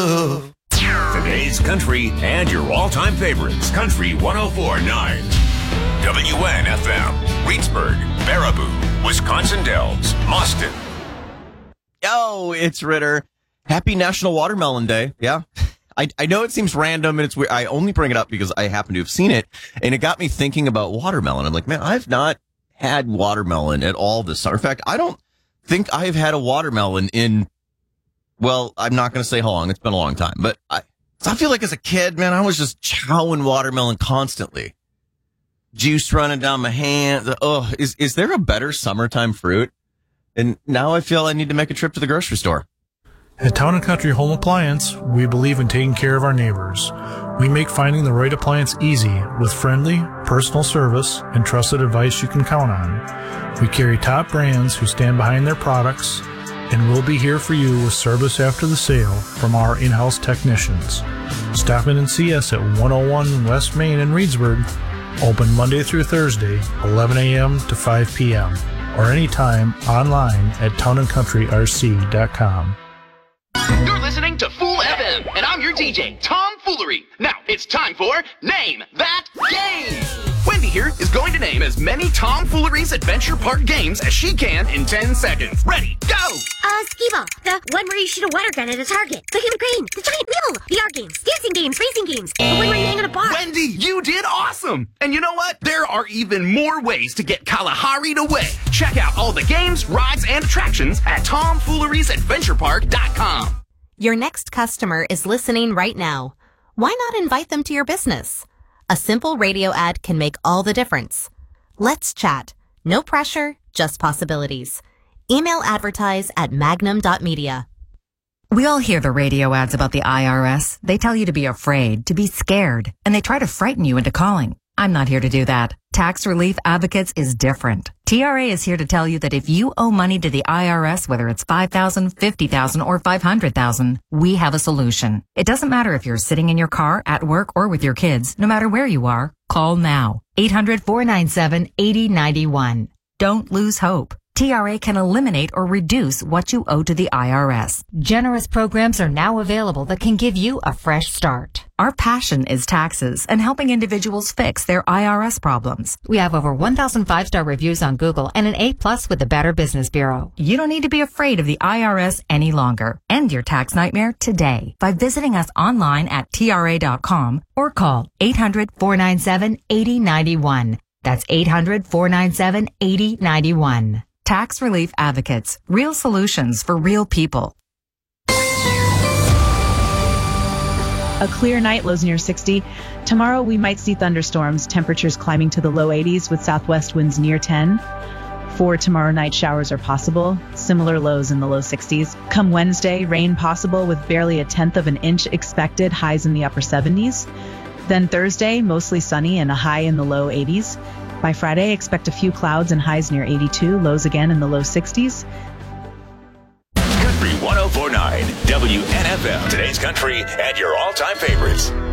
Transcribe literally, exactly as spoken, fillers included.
Today's country and your all-time favorites. Country one oh four point nine. W N F M. Reedsburg, Baraboo, Wisconsin Dells, Austin. Yo, it's Ritter. Happy National Watermelon Day. Yeah. I, I know it seems random and it's weird. I only bring it up because I happen to have seen it and it got me thinking about watermelon. I'm like, man, I've not had watermelon at all this summer. In fact, I don't think I've had a watermelon in, well, I'm not going to say how long. It's been a long time, but I, so I feel like as a kid, man, I was just chowing watermelon constantly. Juice running down my hands. Oh, is, is there a better summertime fruit? And now I feel I need to make a trip to the grocery store. At Town and Country Home Appliance, we believe in taking care of our neighbors. We make finding the right appliance easy with friendly, personal service and trusted advice you can count on. We carry top brands who stand behind their products, and we'll be here for you with service after the sale from our in-house technicians. Stop in and see us at one oh one West Main in Reedsburg, open Monday through Thursday, eleven a.m. to five p.m., or anytime online at town and country r c dot com. You're listening to Fool F M, and I'm your D J, Tom Foolery. Now, it's time for Name That Game. Wendy here is going to name as many Tom Foolery's Adventure Park games as she can in ten seconds. Ready, go! Uh, skee-ball, the one where you shoot a water gun at a target, the human crane, the giant mule, the art games, dancing games, racing games, the one where you hang on a bar. Wendy, you did awesome! And you know what? There are even more ways to get Kalahari'd away. Check out all the games, rides, and attractions at tom fooleries adventure park dot com. Your next customer is listening right now. Why not invite them to your business? A simple radio ad can make all the difference. Let's chat. No pressure, just possibilities. Email advertise at magnum dot media. We all hear the radio ads about the I R S. They tell you to be afraid, to be scared, and they try to frighten you into calling. I'm not here to do that. Tax Relief Advocates is different. T R A is here to tell you that if you owe money to the I R S, whether it's five thousand dollars, fifty thousand dollars, or five hundred thousand dollars, we have a solution. It doesn't matter if you're sitting in your car, at work, or with your kids. No matter where you are, call now. eight hundred, four nine seven, eight zero nine one. Don't lose hope. T R A can eliminate or reduce what you owe to the I R S. Generous programs are now available that can give you a fresh start. Our passion is taxes and helping individuals fix their I R S problems. We have over one thousand five-star reviews on Google and an A plus with the Better Business Bureau. You don't need to be afraid of the I R S any longer. End your tax nightmare today by visiting us online at T R A dot com or call eight hundred, four nine seven, eight zero nine one. That's eight hundred, four nine seven, eight zero nine one. Tax Relief Advocates. Real solutions for real people. A clear night, lows near sixty. Tomorrow we might see thunderstorms, temperatures climbing to the low eighties with southwest winds near ten. For tomorrow night, showers are possible, similar lows in the low sixties. Come Wednesday, rain possible with barely a tenth of an inch expected, highs in the upper seventies. Then Thursday, mostly sunny and a high in the low eighties. By Friday, expect a few clouds and highs near eighty-two, lows again in the low sixties. Country one oh four point nine, W N F M. Today's country and your all-time favorites.